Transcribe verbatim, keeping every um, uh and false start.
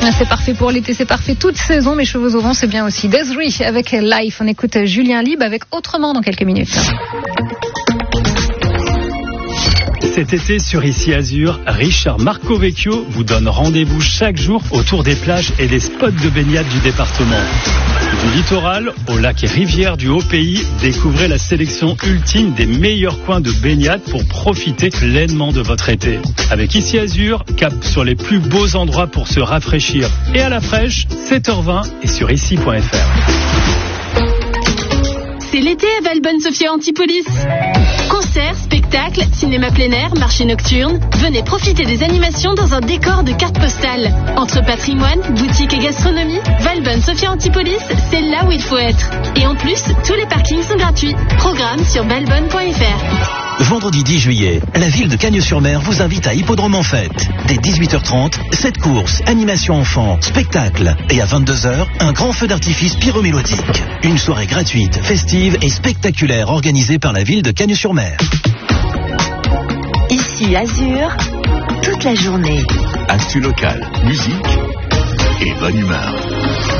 C'est parfait pour l'été, c'est parfait toute saison. Mes cheveux au vent, c'est bien aussi. Desiree avec Life. On écoute Julien Lieb avec Autrement dans quelques minutes. Cet été sur Ici Azur, Richard Marcovecchio vous donne rendez-vous chaque jour autour des plages et des spots de baignade du département. Du littoral au lac et rivières du Haut-Pays, découvrez la sélection ultime des meilleurs coins de baignade pour profiter pleinement de votre été. Avec Ici Azur, cap sur les plus beaux endroits pour se rafraîchir. Et à la fraîche, sept heures vingt et sur ici point f r. C'est l'été à Valbonne-Sophia Antipolis. Concerts, spectacles, cinéma plein air, marché nocturne. Venez profiter des animations dans un décor de carte postale. Entre patrimoine, boutique et gastronomie, Valbonne-Sophia Antipolis, c'est là où il faut être. Et en plus, tous les parkings sont gratuits. Programme sur valbonne point f r. Vendredi dix juillet, la ville de Cagnes-sur-Mer vous invite à Hippodrome en Fête. Dès dix-huit heures trente, cette course, animation enfants, spectacle. Et à vingt-deux heures, un grand feu d'artifice pyromélodique. Une soirée gratuite, festive et spectaculaire organisée par la ville de Cagnes-sur-Mer. Ici Azur, toute la journée. Actu local, musique et bonne humeur.